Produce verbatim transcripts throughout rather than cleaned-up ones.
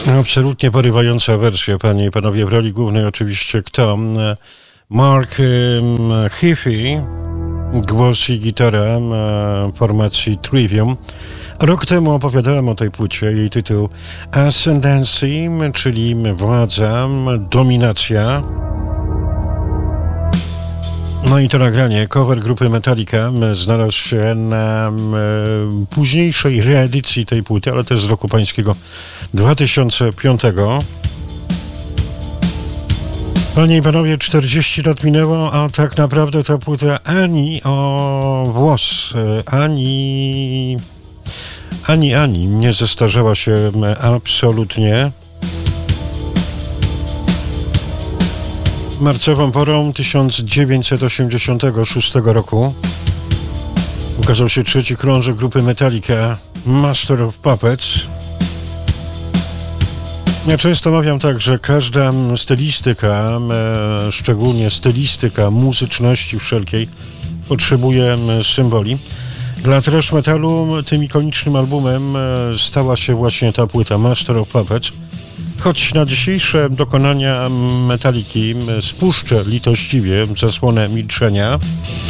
Absolutnie porywająca wersja, panie i panowie. W roli głównej oczywiście kto? Mark um, Heafy, głos i gitara um, formacji Trivium. Rok temu opowiadałem o tej płycie, jej tytuł Ascendancy, czyli władza, dominacja. No i to nagranie, cover grupy Metallica, znalazł się na e, późniejszej reedycji tej płyty, ale też z roku pańskiego dwa tysiące piątego. Panie i panowie, czterdzieści lat minęło, a tak naprawdę ta płyta ani o włos, ani, ani, ani nie zestarzała się absolutnie. Marcową porą tysiąc dziewięćset osiemdziesiątego szóstego roku ukazał się trzeci krążek grupy Metallica, Master of Puppets. Ja często mawiam tak, że każda stylistyka, e, szczególnie stylistyka muzyczności wszelkiej, potrzebuje symboli. Dla thrash metalu tym ikonicznym albumem e, stała się właśnie ta płyta Master of Puppets. Choć na dzisiejsze dokonania Metalliki spuszczę litościwie zasłonę milczenia,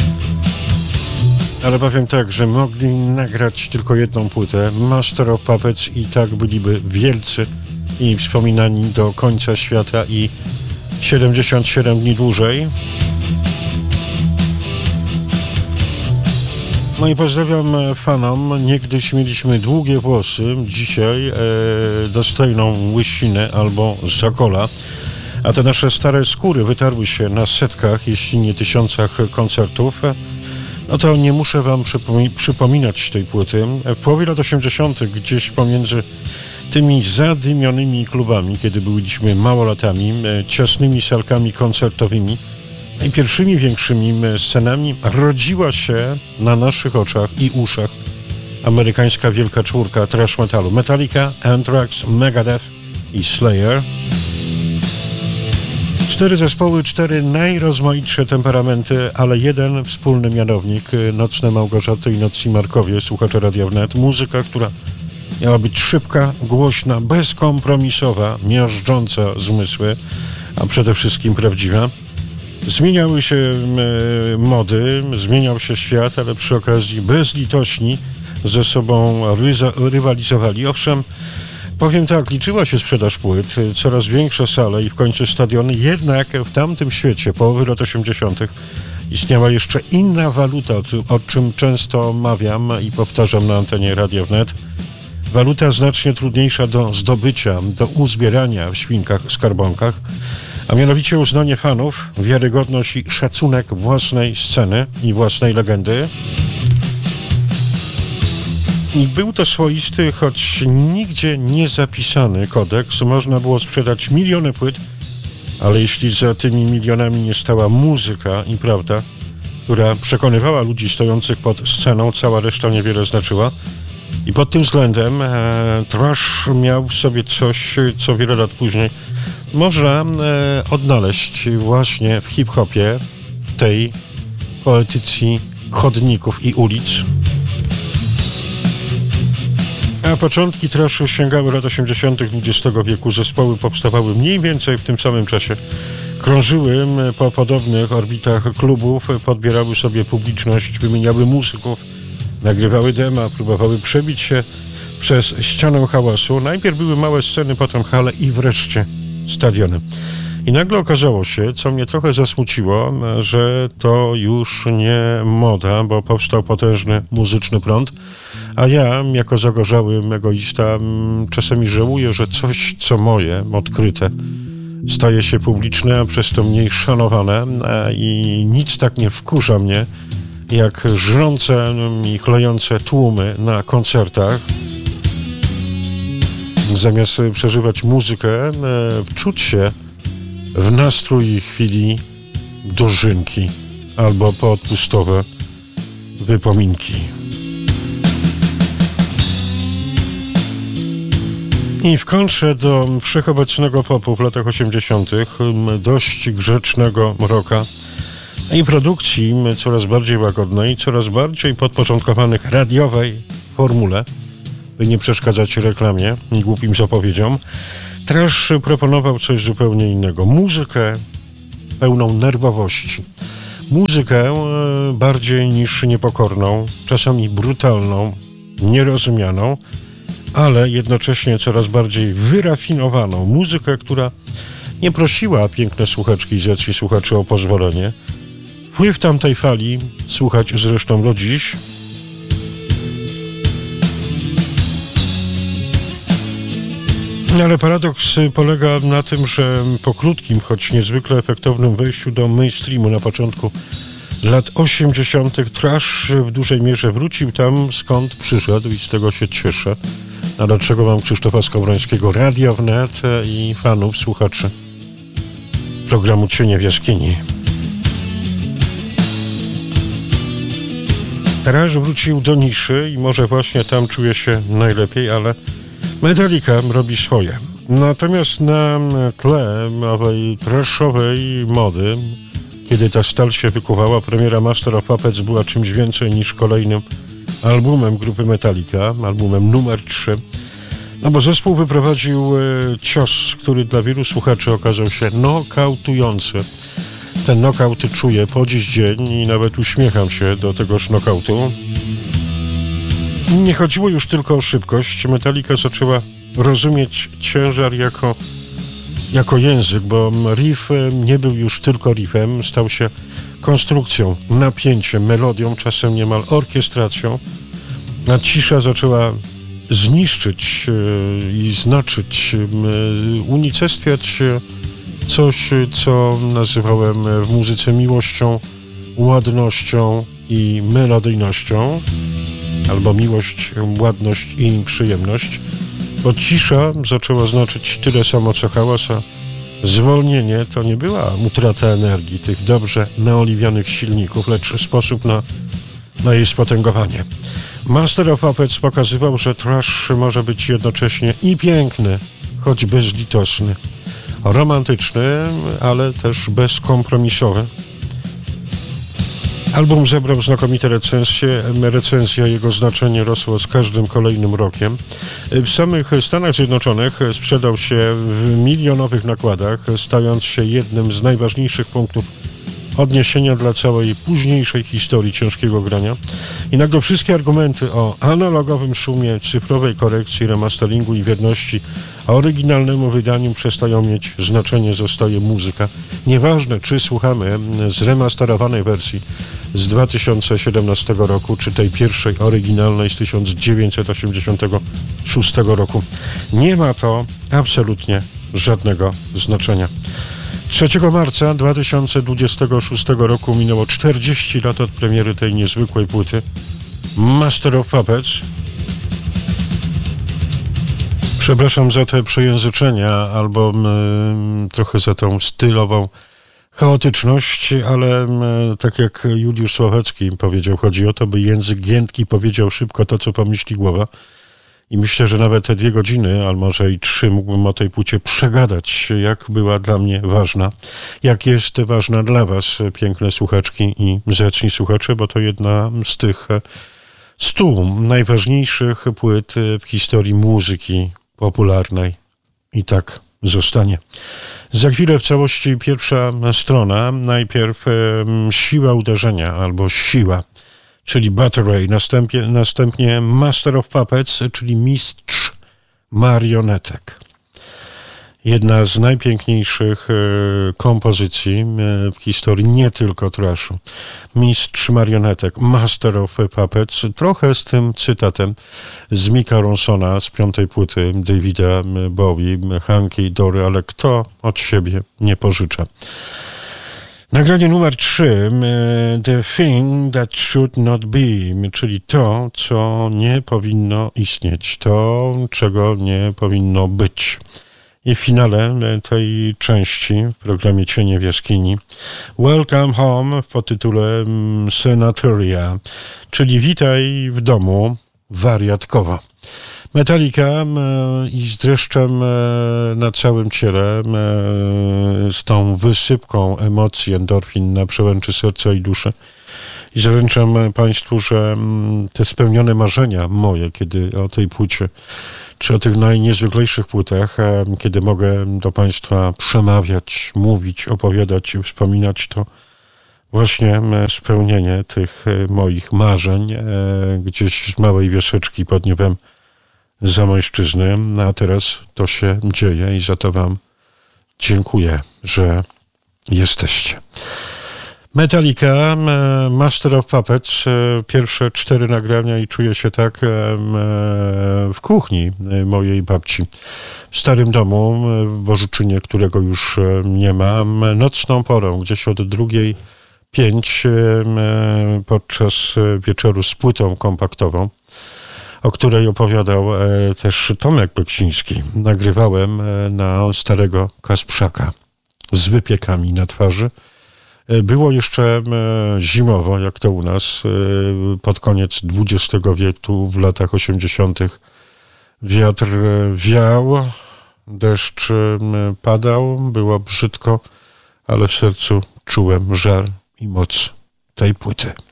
ale powiem tak, że mogli nagrać tylko jedną płytę, Master of Puppets, i tak byliby wielcy i wspominani do końca świata i siedemdziesiąt siedem dni dłużej. No i pozdrawiam fanom. Niegdyś mieliśmy długie włosy, dzisiaj e, dostojną łysinę albo zakola, a te nasze stare skóry wytarły się na setkach, jeśli nie tysiącach koncertów. No to nie muszę wam przypom- przypominać tej płyty. W połowie lat osiemdziesiątych, gdzieś pomiędzy tymi zadymionymi klubami, kiedy byliśmy małolatami, e, ciasnymi salkami koncertowymi i pierwszymi większymi scenami, rodziła się na naszych oczach i uszach amerykańska wielka czwórka thrash metalu. Metallica, Anthrax, Megadeth i Slayer. Cztery zespoły, cztery najrozmaitsze temperamenty, ale jeden wspólny mianownik. Nocne Małgorzaty i Nocni Markowie, słuchacze Radia Wnet. Muzyka, która miała być szybka, głośna, bezkompromisowa, miażdżąca zmysły, a przede wszystkim prawdziwa. Zmieniały się e, mody, zmieniał się świat, ale przy okazji bezlitośni ze sobą ryza, rywalizowali. Owszem, powiem tak, liczyła się sprzedaż płyt, coraz większe sale i w końcu stadiony, jednak w tamtym świecie, połowy lat osiemdziesiątych, istniała jeszcze inna waluta, o, o czym często mawiam i powtarzam na antenie Radia Wnet. Waluta znacznie trudniejsza do zdobycia, do uzbierania w świnkach, skarbonkach, a mianowicie uznanie fanów, wiarygodność i szacunek własnej sceny i własnej legendy. I był to swoisty, choć nigdzie nie zapisany kodeks. Można było sprzedać miliony płyt, ale jeśli za tymi milionami nie stała muzyka i prawda, która przekonywała ludzi stojących pod sceną, cała reszta niewiele znaczyła. I pod tym względem e, thrash miał w sobie coś, co wiele lat później można e, odnaleźć właśnie w hip-hopie, w tej poetycji chodników i ulic. A początki thrashu sięgały lat osiemdziesiątych dwudziestego wieku. Zespoły powstawały mniej więcej w tym samym czasie. Krążyły po podobnych orbitach klubów, podbierały sobie publiczność, wymieniały muzyków, nagrywały dema, próbowały przebić się przez ścianę hałasu. Najpierw były małe sceny, potem hale i wreszcie stadiony. I nagle okazało się, co mnie trochę zasmuciło, że to już nie moda, bo powstał potężny muzyczny prąd, a ja, jako zagorzały egoista, czasami żałuję, że coś, co moje, odkryte, staje się publiczne, a przez to mniej szanowane, i nic tak nie wkurza mnie, jak żrące i chlejące tłumy na koncertach. Zamiast przeżywać muzykę, wczuć się w nastrój chwili dożynki albo poodpustowe wypominki. I w kontrze do wszechobecnego popu w latach osiemdziesiątych, dość grzecznego rocka i produkcji coraz bardziej łagodnej, coraz bardziej podporządkowanych radiowej formule, by nie przeszkadzać reklamie i głupim zapowiedziom. Trash proponował coś zupełnie innego. Muzykę pełną nerwowości. Muzykę bardziej niż niepokorną, czasami brutalną, nierozumianą, ale jednocześnie coraz bardziej wyrafinowaną. Muzykę, która nie prosiła piękne słuchaczki z racji słuchaczy o pozwolenie. Wpływ tamtej fali słuchać zresztą do dziś. Ale paradoks polega na tym, że po krótkim, choć niezwykle efektownym wejściu do mainstreamu na początku lat osiemdziesiątych trash w dużej mierze wrócił tam, skąd przyszedł i z tego się cieszę. A dlaczego mam Krzysztofa Skowrońskiego, Radio Wnet i fanów, słuchaczy programu Cienie w jaskini. Trash wrócił do niszy i może właśnie tam czuje się najlepiej, ale Metallica robi swoje. Natomiast na tle owej trashowej mody, kiedy ta stal się wykuwała, premiera Master of Puppets była czymś więcej niż kolejnym albumem grupy Metallica, albumem numer trzy. No bo zespół wyprowadził cios, który dla wielu słuchaczy okazał się nokautujący. Ten nokaut czuję po dziś dzień i nawet uśmiecham się do tegoż nokautu. Nie chodziło już tylko o szybkość. Metallica zaczęła rozumieć ciężar jako, jako język, bo riff nie był już tylko riffem, stał się konstrukcją, napięciem, melodią, czasem niemal orkiestracją. A cisza zaczęła zniszczyć i znaczyć, unicestwiać coś, co nazywałem w muzyce miłością, ładnością i melodyjnością, albo miłość, ładność i przyjemność, bo cisza zaczęła znaczyć tyle samo co hałas, a zwolnienie to nie była utrata energii tych dobrze naoliwianych silników, lecz sposób na, na jej spotęgowanie. Master of Puppets pokazywał, że trash może być jednocześnie i piękny, choć bezlitosny, romantyczny, ale też bezkompromisowy. Album zebrał znakomite recenzje, recenzja jego znaczenie rosło z każdym kolejnym rokiem. W samych Stanach Zjednoczonych sprzedał się w milionowych nakładach, stając się jednym z najważniejszych punktów odniesienia dla całej późniejszej historii ciężkiego grania. I nagle wszystkie argumenty o analogowym szumie, cyfrowej korekcji, remasteringu i wierności oryginalnemu wydaniu przestają mieć znaczenie, zostaje muzyka. Nieważne, czy słuchamy zremasterowanej wersji z dwa tysiące siedemnastego roku, czy tej pierwszej oryginalnej z tysiąc dziewięćset osiemdziesiątego szóstego roku. Nie ma to absolutnie żadnego znaczenia. trzeciego marca dwa tysiące dwudziestego szóstego roku minęło czterdzieści lat od premiery tej niezwykłej płyty Master of Puppets. Przepraszam za te przejęzyczenia albo y, trochę za tą stylową chaotyczność, ale y, tak jak Juliusz Słowacki powiedział, chodzi o to, by język giętki powiedział szybko to, co pomyśli głowa. I myślę, że nawet te dwie godziny, albo może i trzy, mógłbym o tej płycie przegadać, jak była dla mnie ważna, jak jest ważna dla was, piękne słuchaczki i zacni słuchacze, bo to jedna z tych stu najważniejszych płyt w historii muzyki popularnej. I tak zostanie. Za chwilę w całości pierwsza strona, najpierw siła uderzenia albo siła, czyli Battery, następnie, następnie Master of Puppets, czyli mistrz marionetek. Jedna z najpiękniejszych e, kompozycji e, w historii nie tylko trashu. Mistrz marionetek, Master of Puppets, trochę z tym cytatem z Micka Ronsona z piątej płyty Davida Bowie, Hanky Dory, ale kto od siebie nie pożycza. Nagranie numer trzy, The Thing That Should Not Be, czyli to, co nie powinno istnieć, to, czego nie powinno być. I w finale tej części w programie Cienie w jaskini Welcome Home w podtytule Sanatoria, czyli witaj w domu wariatkowo. Metallica i z dreszczem na całym ciele, z tą wysypką emocji, endorfin na przełęczy serca i duszy. I zaręczam Państwu, że te spełnione marzenia moje, kiedy o tej płycie, czy o tych najniezwyklejszych płytach, kiedy mogę do Państwa przemawiać, mówić, opowiadać i wspominać, to właśnie spełnienie tych moich marzeń gdzieś z małej wioseczki pod niebem Zamojszczyzny. A teraz to się dzieje i za to Wam dziękuję, że jesteście. Metallica, Master of Puppets, pierwsze cztery nagrania i czuję się tak w kuchni mojej babci w starym domu w Bożuczynie, którego już nie ma. Nocną porą, gdzieś od drugiej pięć podczas wieczoru z płytą kompaktową, o której opowiadał też Tomek Beksiński. Nagrywałem na starego Kasprzaka z wypiekami na twarzy. Było jeszcze zimowo, jak to u nas, pod koniec dwudziestego wieku, w latach osiemdziesiątych. Wiatr wiał, deszcz padał, było brzydko, ale w sercu czułem żar i moc tej płyty.